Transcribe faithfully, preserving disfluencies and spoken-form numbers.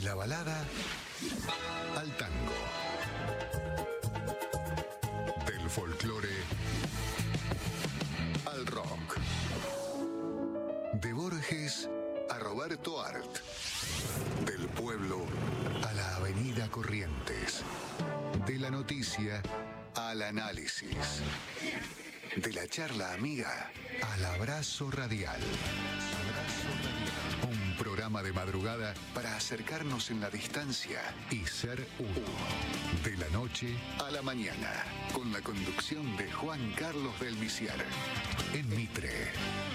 la balada al tango. Del folclore al rock. De Borges a Roberto Art. Del pueblo a la avenida Corrientes. De la noticia al análisis. De la charla amiga al abrazo radial. Un programa de madrugada para acercarnos en la distancia y ser uno. De la noche a la mañana, con la conducción de Juan Carlos del Viciar. En Mitre.